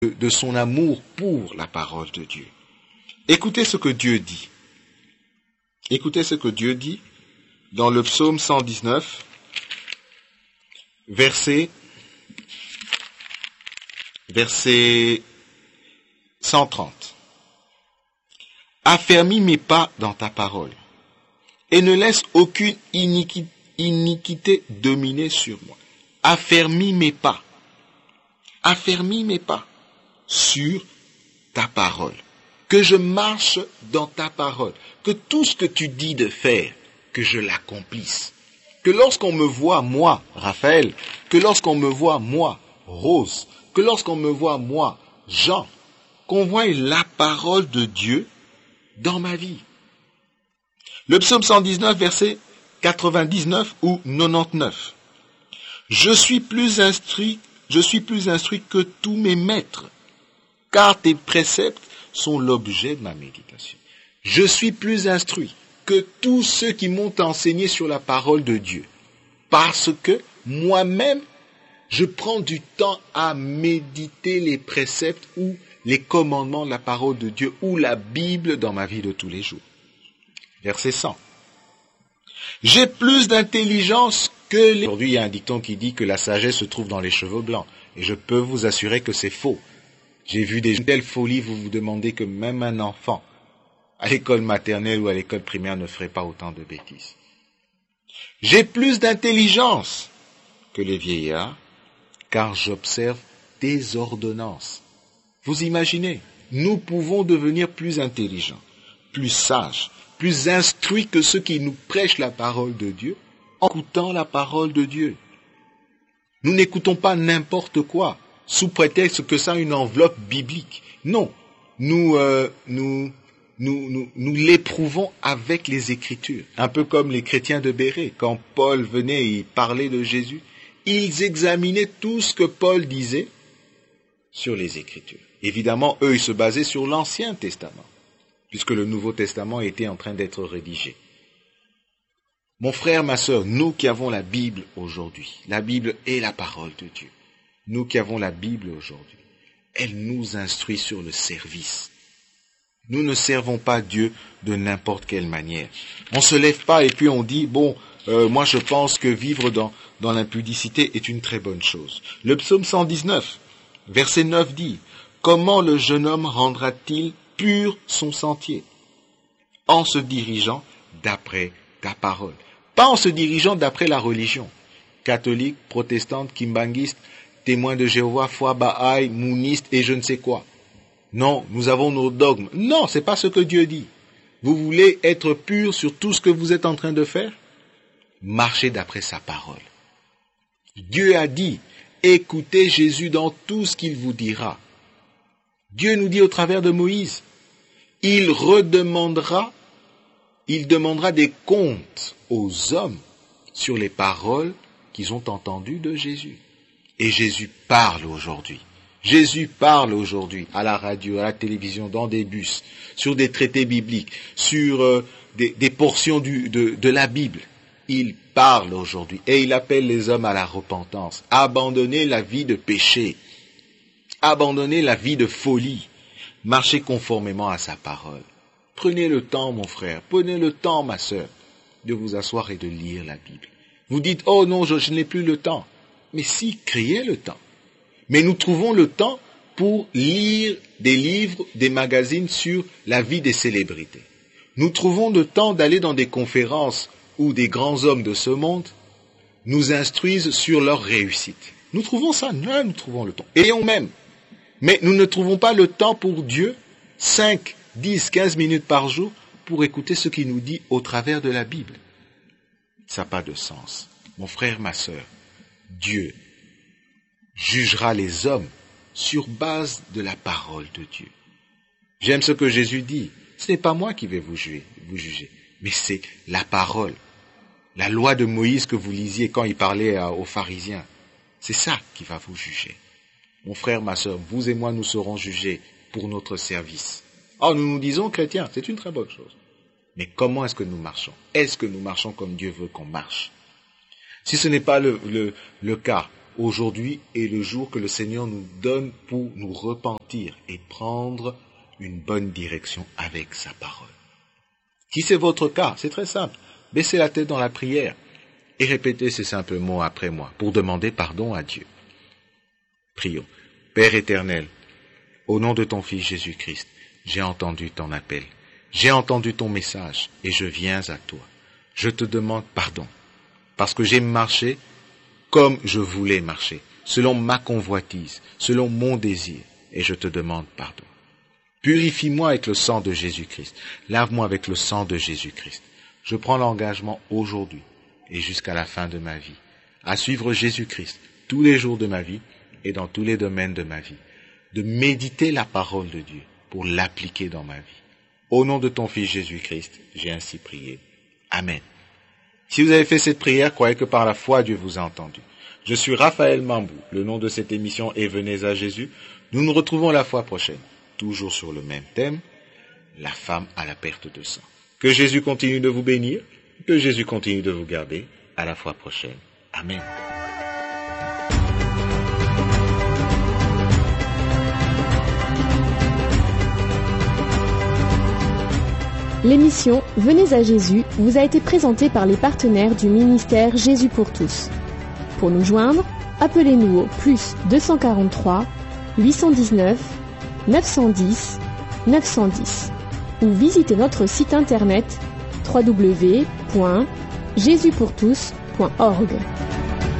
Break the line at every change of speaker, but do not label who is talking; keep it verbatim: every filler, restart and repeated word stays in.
de, de son amour pour la parole de Dieu. Écoutez ce que Dieu dit. Écoutez ce que Dieu dit dans le psaume cent dix-neuf, verset, verset cent trente. Affermis mes pas dans ta parole et ne laisse aucune iniquité, iniquité dominer sur moi. Affermis mes pas. Affermis mes pas sur ta parole. Que je marche dans ta parole. Que tout ce que tu dis de faire, que je l'accomplisse. Que lorsqu'on me voit, moi, Raphaël, que lorsqu'on me voit, moi, Rose, que lorsqu'on me voit, moi, Jean, qu'on voie la parole de Dieu dans ma vie. Le psaume cent dix-neuf, verset quatre-vingt-dix-neuf ou quatre-vingt-dix-neuf. Je suis plus instruit, je suis plus instruit que tous mes maîtres, car tes préceptes sont l'objet de ma méditation. Je suis plus instruit que tous ceux qui m'ont enseigné sur la parole de Dieu, parce que moi-même, je prends du temps à méditer les préceptes ou les commandements de la parole de Dieu ou la Bible dans ma vie de tous les jours. Verset cent. J'ai plus d'intelligence que les... Aujourd'hui, il y a un dicton qui dit que la sagesse se trouve dans les cheveux blancs. Et je peux vous assurer que c'est faux. J'ai vu des telles folies, vous vous demandez que même un enfant, à l'école maternelle ou à l'école primaire, ne ferait pas autant de bêtises. J'ai plus d'intelligence que les vieillards, car j'observe tes ordonnances. Vous imaginez, nous pouvons devenir plus intelligents, plus sages, plus instruits que ceux qui nous prêchent la parole de Dieu, en écoutant la parole de Dieu. Nous n'écoutons pas n'importe quoi, sous prétexte que ça a une enveloppe biblique. Non, nous, euh, nous, nous, nous, nous l'éprouvons avec les Écritures. Un peu comme les chrétiens de Bérée, quand Paul venait et parlait de Jésus, ils examinaient tout ce que Paul disait sur les Écritures. Évidemment, eux, ils se basaient sur l'Ancien Testament, puisque le Nouveau Testament était en train d'être rédigé. Mon frère, ma sœur, nous qui avons la Bible aujourd'hui, la Bible est la parole de Dieu. Nous qui avons la Bible aujourd'hui, elle nous instruit sur le service. Nous ne servons pas Dieu de n'importe quelle manière. On ne se lève pas et puis on dit, bon, euh, moi je pense que vivre dans, dans l'impudicité est une très bonne chose. Le psaume cent dix-neuf, verset neuf dit, comment le jeune homme rendra-t-il pur son sentier? En se dirigeant d'après ta parole. Pas en se dirigeant d'après la religion. Catholique, protestante, kimbanguiste, témoin de Jéhovah, foi Bahaï, mouniste et je ne sais quoi. Non, nous avons nos dogmes. Non, c'est pas ce que Dieu dit. Vous voulez être pur sur tout ce que vous êtes en train de faire? Marchez d'après sa parole. Dieu a dit, écoutez Jésus dans tout ce qu'il vous dira. Dieu nous dit au travers de Moïse, il redemandera, il demandera des comptes aux hommes sur les paroles qu'ils ont entendues de Jésus. Et Jésus parle aujourd'hui. Jésus parle aujourd'hui à la radio, à la télévision, dans des bus, sur des traités bibliques, sur euh, des, des portions du, de, de la Bible. Il parle aujourd'hui et il appelle les hommes à la repentance. Abandonnez la vie de péché. Abandonnez la vie de folie. Marchez conformément à sa parole. Prenez le temps, mon frère, prenez le temps, ma sœur, de vous asseoir et de lire la Bible. Vous dites, oh non, je, je n'ai plus le temps. Mais si, créez le temps. Mais nous trouvons le temps pour lire des livres, des magazines sur la vie des célébrités. Nous trouvons le temps d'aller dans des conférences où des grands hommes de ce monde nous instruisent sur leur réussite. Nous trouvons ça, là nous trouvons le temps. Ayons même. Mais nous ne trouvons pas le temps pour Dieu, cinq, dix, quinze minutes par jour, pour écouter ce qu'il nous dit au travers de la Bible. Ça n'a pas de sens. Mon frère, ma sœur, Dieu jugera les hommes sur base de la parole de Dieu. J'aime ce que Jésus dit. Ce n'est pas moi qui vais vous juger, vous juger, mais c'est la parole. La loi de Moïse que vous lisiez quand il parlait aux pharisiens. C'est ça qui va vous juger. Mon frère, ma sœur, vous et moi, nous serons jugés pour notre service. Oh, nous nous disons chrétiens, c'est une très bonne chose. Mais comment est-ce que nous marchons? Est-ce que nous marchons comme Dieu veut qu'on marche? Si ce n'est pas le, le, le cas, Aujourd'hui est le jour que le Seigneur nous donne pour nous repentir et prendre une bonne direction avec sa parole. Si c'est votre cas, c'est très simple. Baissez la tête dans la prière et répétez ces simples mots après moi pour demander pardon à Dieu. Prions. Père éternel, au nom de ton Fils Jésus-Christ, j'ai entendu ton appel, j'ai entendu ton message et je viens à toi. Je te demande pardon parce que j'ai marché comme je voulais marcher, selon ma convoitise, selon mon désir, et je te demande pardon. Purifie-moi avec le sang de Jésus-Christ, lave-moi avec le sang de Jésus-Christ. Je prends l'engagement aujourd'hui et jusqu'à la fin de ma vie à suivre Jésus-Christ tous les jours de ma vie et dans tous les domaines de ma vie, de méditer la parole de Dieu pour l'appliquer dans ma vie. Au nom de ton Fils Jésus-Christ, j'ai ainsi prié. Amen. Si vous avez fait cette prière, croyez que par la foi, Dieu vous a entendu. Je suis Raphaël Mambou. Le nom de cette émission est Venez à Jésus. Nous nous retrouvons la fois prochaine, toujours sur le même thème, la femme à la perte de sang. Que Jésus continue de vous bénir, que Jésus continue de vous garder. À la fois prochaine. Amen.
L'émission Venez à Jésus vous a été présentée par les partenaires du ministère Jésus pour tous. Pour nous joindre, appelez-nous au plus deux cent quarante-trois, huit cent dix-neuf, neuf cent dix, neuf cent dix ou visitez notre site internet w w w point jésus pour tous point org.